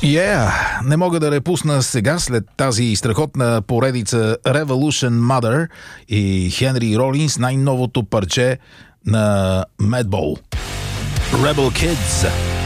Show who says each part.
Speaker 1: Не мога да репусна сега, след тази страхотна поредица Revolution Mother и Хенри Ролинс, най-новото парче на Madball. Rebel Kids.